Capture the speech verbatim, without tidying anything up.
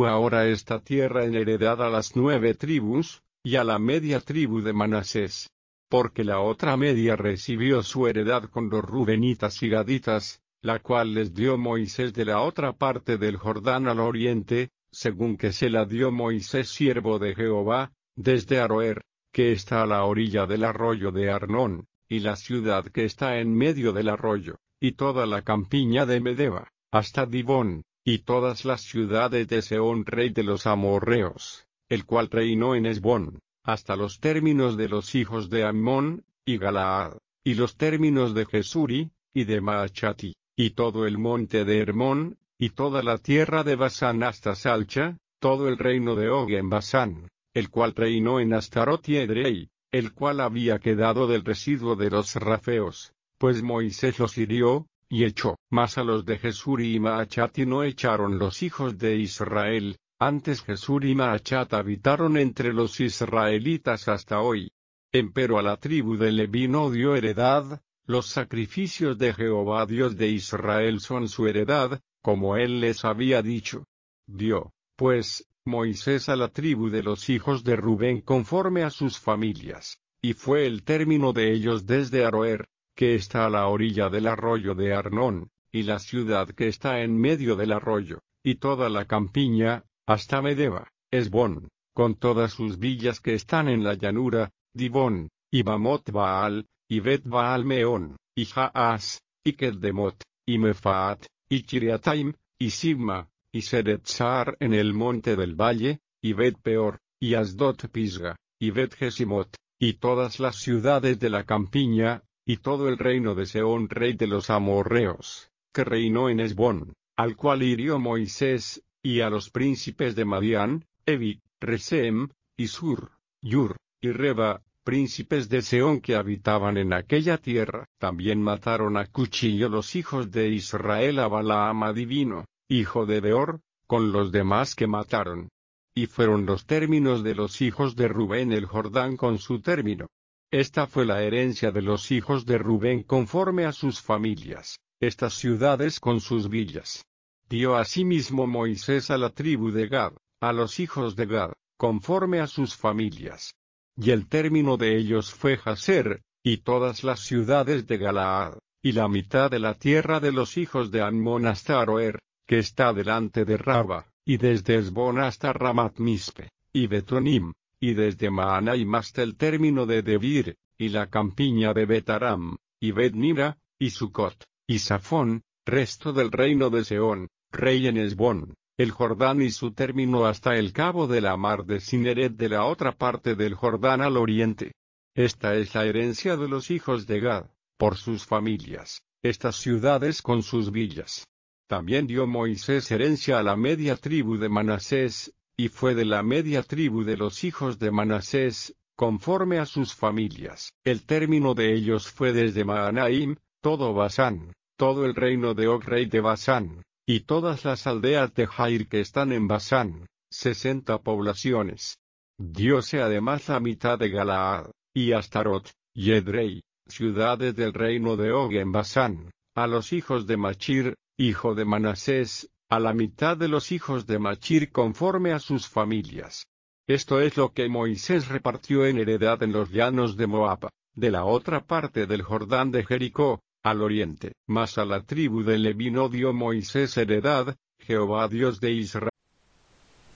ahora esta tierra en heredad a las nueve tribus, y a la media tribu de Manasés. Porque la otra media recibió su heredad con los rubenitas y gaditas, la cual les dio Moisés de la otra parte del Jordán al oriente, según que se la dio Moisés siervo de Jehová, desde Aroer, que está a la orilla del arroyo de Arnón, y la ciudad que está en medio del arroyo, y toda la campiña de Medeba, hasta Dibón, y todas las ciudades de Sehón rey de los amorreos, el cual reinó en Hesbón, hasta los términos de los hijos de Ammón, y Galaad, y los términos de Jesuri, y de Maachati, y todo el monte de Hermón, y toda la tierra de Basán hasta Salcha, todo el reino de Og en Basán, el cual reinó en Astarot y Edrei, el cual había quedado del residuo de los rafeos, pues Moisés los hirió, y echó. Mas a los de Jesuri y Maachati no echaron los hijos de Israel, antes Jesuri y Maachat habitaron entre los israelitas hasta hoy. Empero a la tribu de Leví no dio heredad, los sacrificios de Jehová Dios de Israel son su heredad, como él les había dicho. Dio, pues, Moisés a la tribu de los hijos de Rubén conforme a sus familias, y fue el término de ellos desde Aroer, que está a la orilla del arroyo de Arnón, y la ciudad que está en medio del arroyo, y toda la campiña, hasta Medeba, Hesbón, con todas sus villas que están en la llanura, Dibón, y Bamot Baal, y Bet Baal Meón, y Jaas, y Kedemot, y Mefaat, y Kiriataim, y Sibma, y Seretzar en el monte del valle, y Bet Peor, y Asdot Pisga, y Bet Jesimot, y todas las ciudades de la campiña, y todo el reino de Sehón rey de los amorreos, que reinó en Hesbón, al cual hirió Moisés, y a los príncipes de Madián, Evi, Resem, y Sur, Yur, y Reba, príncipes de Sehón que habitaban en aquella tierra. También mataron a cuchillo los hijos de Israel a Balaam adivino, hijo de Beor, con los demás que mataron. Y fueron los términos de los hijos de Rubén el Jordán con su término. Esta fue la herencia de los hijos de Rubén conforme a sus familias, estas ciudades con sus villas. Dio asimismo Moisés a la tribu de Gad, a los hijos de Gad, conforme a sus familias. Y el término de ellos fue Jazer, y todas las ciudades de Galaad, y la mitad de la tierra de los hijos de Ammón hasta Aroer, que está delante de Raba, y desde Hesbón hasta Ramat Mispe, y Betonim, y desde Mahanaim hasta el término de Debir, y la campiña de Betaram, y Bet-Nira, y Sucot, y Safón, resto del reino de Sehón, rey en Hesbón, el Jordán y su término hasta el cabo de la mar de Cineret de la otra parte del Jordán al oriente. Esta es la herencia de los hijos de Gad, por sus familias, estas ciudades con sus villas. También dio Moisés herencia a la media tribu de Manasés, y fue de la media tribu de los hijos de Manasés, conforme a sus familias. El término de ellos fue desde Mahanaim, todo Basán, todo el reino de Og rey de Basán, y todas las aldeas de Jair que están en Basán, sesenta poblaciones. Diose además la mitad de Galaad, y Astarot, y Edrei, ciudades del reino de Og en Basán, a los hijos de Machir, hijo de Manasés, a la mitad de los hijos de Machir conforme a sus familias. Esto es lo que Moisés repartió en heredad en los llanos de Moab, de la otra parte del Jordán de Jericó, al oriente. Mas a la tribu de Leví no dio Moisés heredad, Jehová Dios de Israel